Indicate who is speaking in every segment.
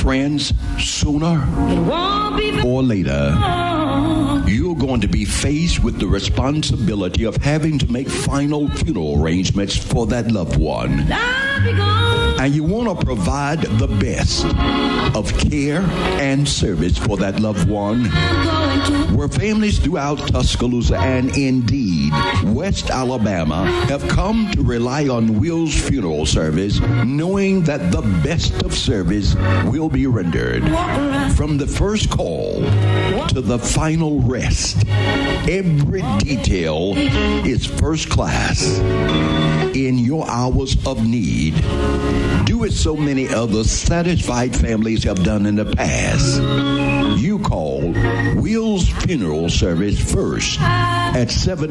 Speaker 1: friends, sooner or later, you're going to be faced with the responsibility of having to make final funeral arrangements for that loved one. And you want to provide the best of care and service for that loved one. Where families throughout Tuscaloosa and indeed West Alabama have come to rely on Will's Funeral Service, knowing that the best of service will be rendered. From the first call to the final rest, every detail is first class. In your hours of need, do as so many other satisfied families have done in the past. You call Will's Funeral Service first at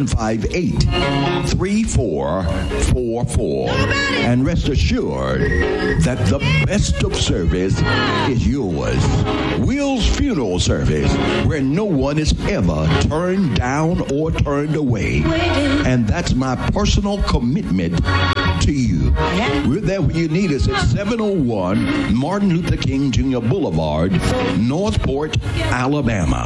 Speaker 1: 758-3444. And rest assured that the best of service is yours. Will's Funeral Service, where no one is ever turned down or turned away. And that's my personal commitment to you. We're there when you need us at 701 Martin Luther King Jr. Boulevard, Northport, Alabama.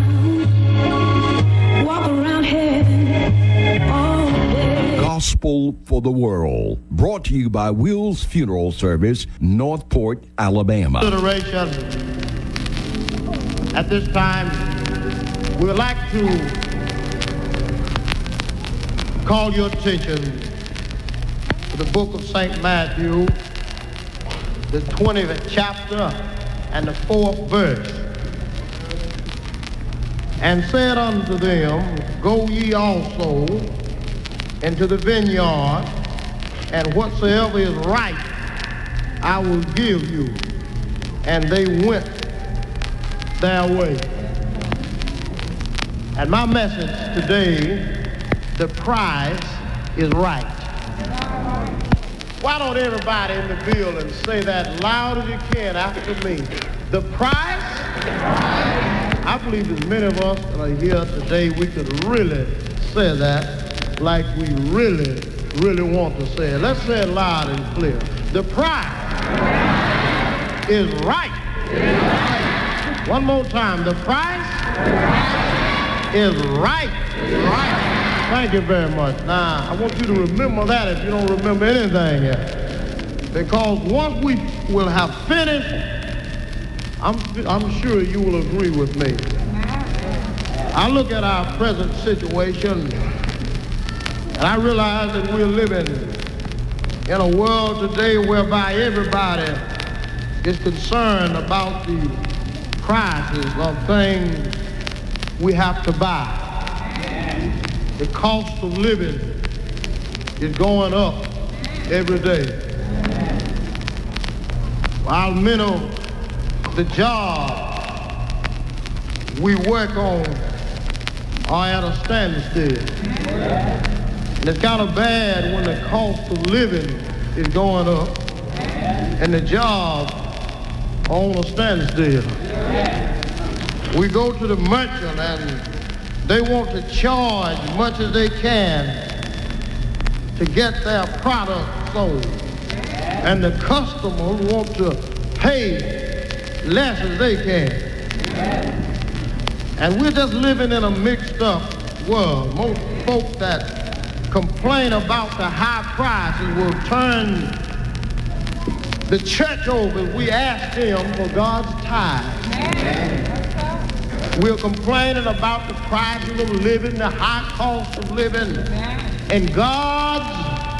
Speaker 2: Walk around heaven all day.
Speaker 1: Gospel for the World, brought to you by Will's Funeral Service, Northport, Alabama.
Speaker 3: Consideration. At this time, we would like to call your attention to the book of St. Matthew, the 20th chapter and the 4th verse. And said unto them, Go ye also into the vineyard, and whatsoever is right I will give you. And they went their way. And my message today, the price is right. Why don't everybody in the building say that loud as you can after me? The price? I believe as many of us that are here today, we could really say that like we really, really want to say it. Let's say it loud and clear. The price is right. One more time. The price is right. Thank you very much. Now, I want you to remember that if you don't remember anything yet. Because once we will have finished, I'm sure you will agree with me. I look at our present situation, and I realize that we're living in a world today whereby everybody is concerned about the prices of things we have to buy. The cost of living is going up every day. While many of the jobs we work on are at a standstill. And it's kind of bad when the cost of living is going up and the jobs are on a standstill. We go to the merchant and they want to charge as much as they can to get their product sold. And the customers want to pay less as they can. And we're just living in a mixed up world. Most folks that complain about the high prices will turn the church over if we ask them for God's tithe. We're complaining about the prices of living, the high cost of living, and God's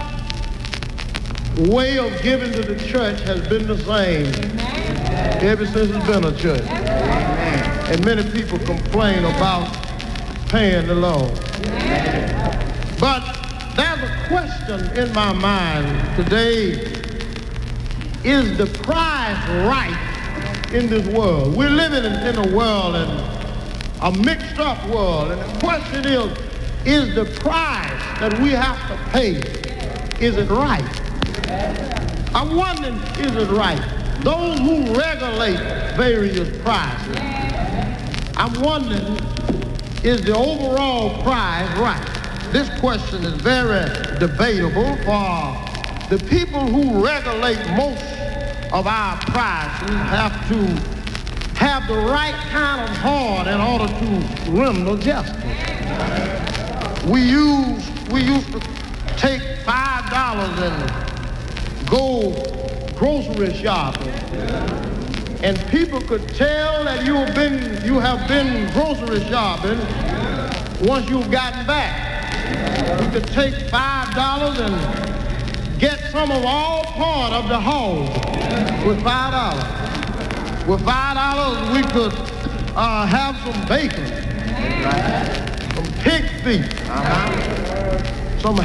Speaker 3: way of giving to the church has been the same ever since it's been a church. And many people complain about paying the Lord. But there's a question in my mind today. Is the price right in this world? We're living in a world, and a mixed up world, and the question is the price that we have to pay, is it right? I'm wondering, is it right? Those who regulate various prices, I'm wondering, is the overall price right? This question is very debatable, for the people who regulate most of our prices have to have the right kind of heart in order to render justice. We used to take $5 and go grocery shopping, and people could tell that you have been grocery shopping once you've gotten back. You could take $5 and get some of all part of the haul with $5. With $5, we could have some bacon, some pig feet, some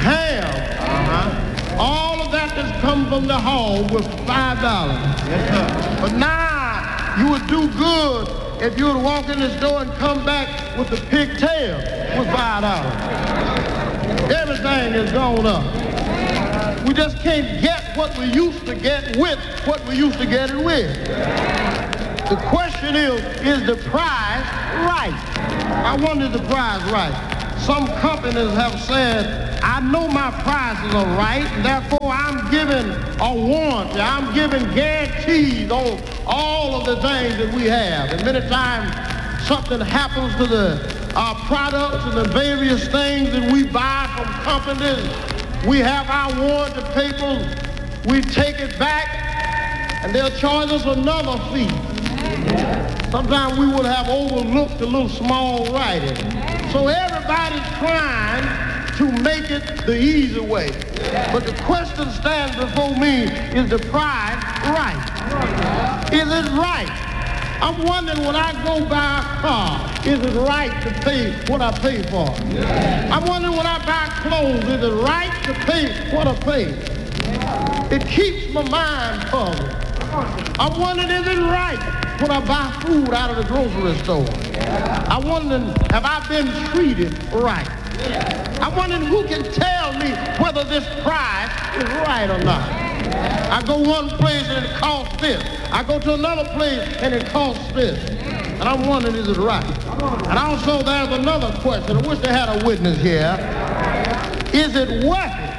Speaker 3: ham, all of that that's come from the haul with $5. Yes, sir. But now you would do good if you would walk in the store and come back with the pigtail with $5. Everything has gone up. We just can't get what we used to get with what we used to get it with. The question is the price right? I wonder if the price right. Some companies have said, I know my prices are right, and therefore I'm giving a warranty, I'm giving guarantees on all of the things that we have. And many times something happens to our products and the various things that we buy from companies. We have our warranty papers, we take it back, and they'll charge us another fee. Sometimes we would have overlooked a little small writing. So everybody's trying to make it the easy way. But the question stands before me, is the price right? Is it right? I'm wondering when I go buy a car, is it right to pay what I pay for? I'm wondering when I buy clothes, is it right to pay what I pay? It keeps my mind puzzled. I'm wondering, is it right when I buy food out of the grocery store? I'm wondering, have I been treated right? I'm wondering who can tell me whether this price is right or not. I go one place and it costs this. I go to another place and it costs this. And I'm wondering, is it right? And also there's another question. I wish they had a witness here. Is it worth it?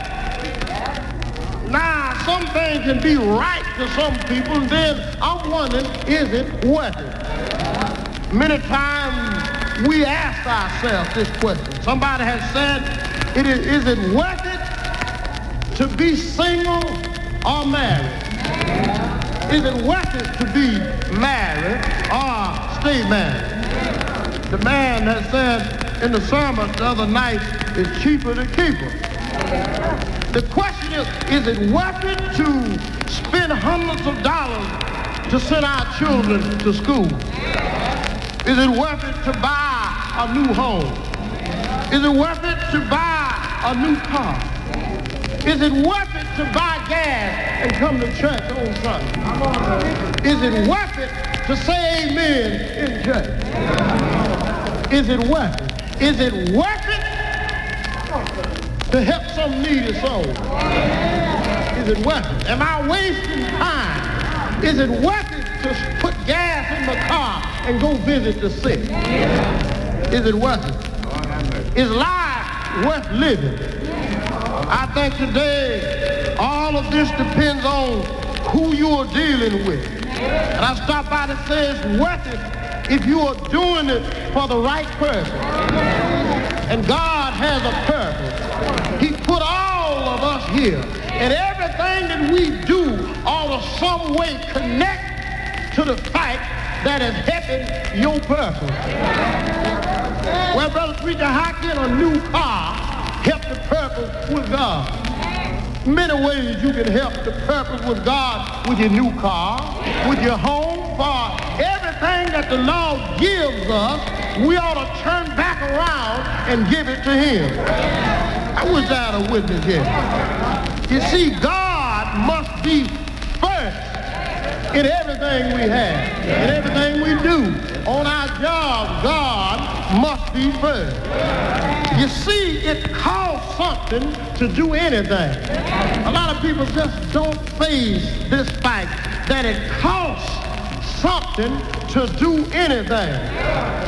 Speaker 3: Now, some things can be right to some people, and then I'm wondering, is it worth it? Many times we ask ourselves this question. Somebody has said, is it worth it to be single or married? Is it worth it to be married or stay married? The man that said in the sermon the other night, it's cheaper to keep her. The question is it worth it to spend hundreds of dollars to send our children to school? Is it worth it to buy a new home? Is it worth it to buy a new car? Is it worth it to buy gas and come to church on Sunday? Is it worth it to say amen in church? Is it worth it? Is it worth it to help some needy soul? Is it worth it? Am I wasting time? Is it worth it to put gas in the car and go visit the sick? Is it worth it? Is life worth living? I think today all of this depends on who you are dealing with. And I stop by to say it's worth it if you are doing it for the right purpose. And God has a purpose. He put all of us here. And everything that we do ought to some way connect to the fact that is helping your purpose. Well, Brother Preacher, how can a new car help the purpose with God? Many ways you can help the purpose with God, with your new car, with your home, for everything that the Lord gives us, we ought to turn back around and give it to Him. I wish I had a witness here. You see, God must be first in everything we have, in everything we do. On our job, God must be first. You see, it costs something to do anything. A lot of people just don't face this fact that it costs something to do anything.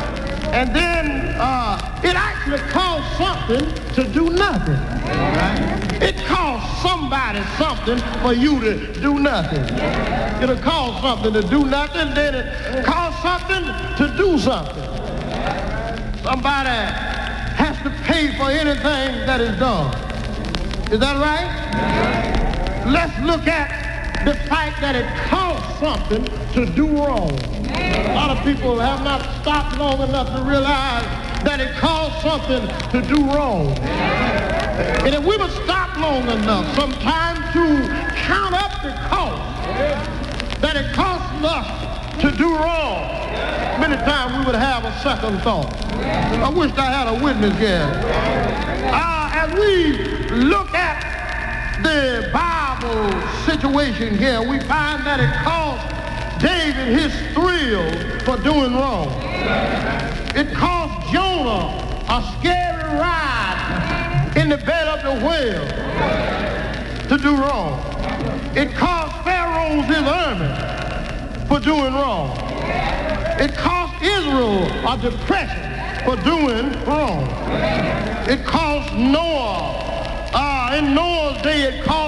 Speaker 3: And then it actually costs something to do nothing. Right? It costs somebody something for you to do nothing. It'll cost something to do nothing, then it costs something to do something. Somebody has to pay for anything that is done. Is that right? Let's look at the fact that it costs something to do wrong. A lot of people have not stopped long enough to realize that it costs something to do wrong. And if we would stop long enough sometime to count up the cost that it costs us to do wrong, many times we would have a second thought. I wish I had a witness here. As we look at the Bible situation here, we find that it cost David his thrill for doing wrong. It cost Jonah a scary ride in the belly of the whale to do wrong. It cost Pharaoh his army for doing wrong. It cost Israel a depression for doing wrong. It cost Noah, in Noah's day, it cost